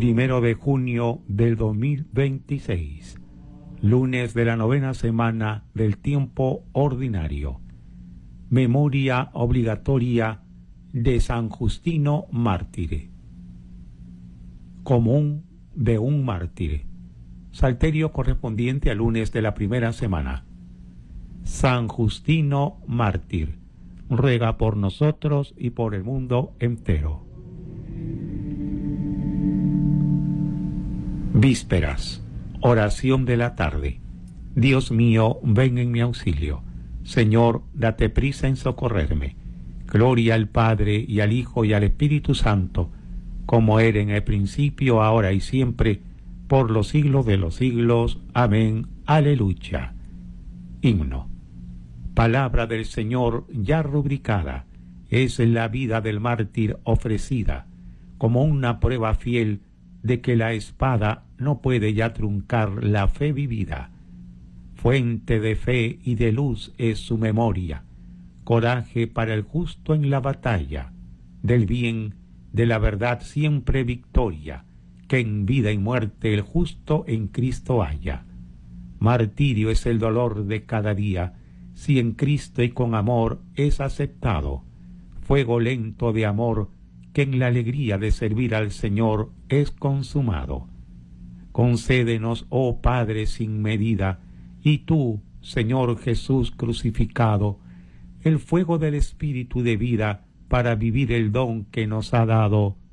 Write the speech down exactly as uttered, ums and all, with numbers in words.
Primero de junio del dos mil veintiséis, lunes de la novena semana del tiempo ordinario. Memoria obligatoria de San Justino mártir. Común de un mártir. Salterio correspondiente al lunes de la primera semana. San Justino mártir, ruega por nosotros y por el mundo entero. Vísperas, oración de la tarde. Dios mío, ven en mi auxilio. Señor, date prisa en socorrerme. Gloria al Padre, y al Hijo, y al Espíritu Santo, como era en el principio, ahora y siempre, por los siglos de los siglos. Amén. Aleluya. Himno. Palabra del Señor ya rubricada, es la vida del mártir ofrecida, como una prueba fiel de que la espada no puede ya truncar la fe vivida. Fuente de fe y de luz es su memoria, coraje para el justo en la batalla, del bien, de la verdad siempre victoria, que en vida y muerte el justo en Cristo haya. Martirio es el dolor de cada día, si en Cristo y con amor es aceptado, fuego lento de amor que en la alegría de servir al Señor es consumado. Concédenos, oh Padre sin medida, y tú, Señor Jesús crucificado, el fuego del Espíritu de vida para vivir el don que nos ha dado.